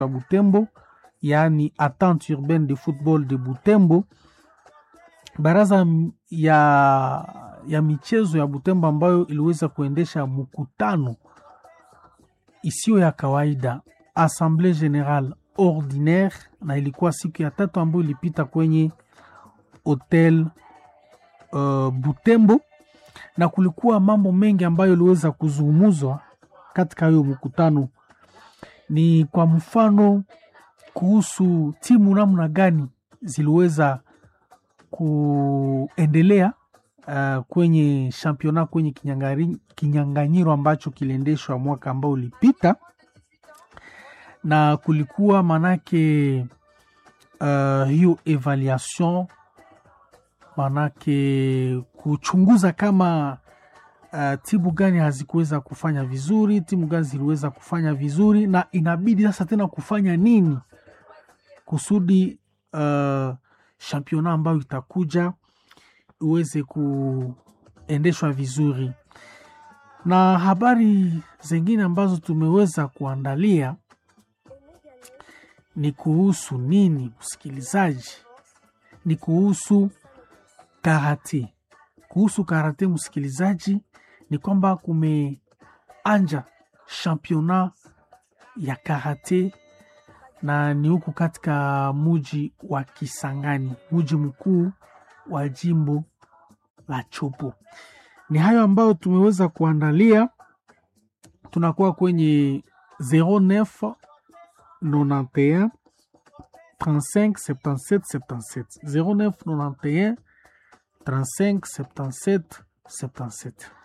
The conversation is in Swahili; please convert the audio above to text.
ya Butembo, yaani Entente Urbaine de Football de Butembo, baraza ya michezo ya Butembo ambayo iliweza kuendesha mkutano isiyo ya kawaida, Assemblée Générale Ordinaire, na ilikuwa siku ya 3 ambayo ilipita kwenye Hotel Butembo, na kulikuwa mambo mengi ambayo iliweza kuzungumzwa katika hiyo mkutano. Ni kwa mfano kuhusu timu namna gani ziliweza kuendelea kwenye championnat, kwenye kinyanganyiro ambacho kiliendeshwa mwaka ambao ulipita, na kulikuwa manake hiyo evaluation, manake kuchunguza kama timu gani hazikuweza kufanya vizuri, timu gani ziliweza kufanya vizuri, na inabidi sasa tena kufanya nini kusudi championnat ambayo itakuja uweze kuendeshwa vizuri. Na habari zingine ambazo tumeweza kuandalia ni kuhusu nini, msikilizaji? Ni kuhusu karate. Kuhusu karate, msikilizaji, ni kwamba kumeanja championnat ya karate, na ni huku katika muji wa Kisangani, muji mkuu wa jimbo la Chopo. Ni hayo ambayo tumeweza kuandalia. Tunakuwa kwenye 09 91 35 77 77 09 91 35 77 77.